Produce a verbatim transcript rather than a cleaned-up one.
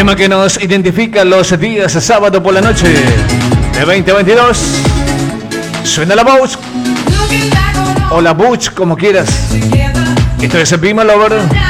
Tema que nos identifica los días sábado por la noche de veinte veintidós. Suena la voz o la butch, como quieras. Esto es Be My Lover.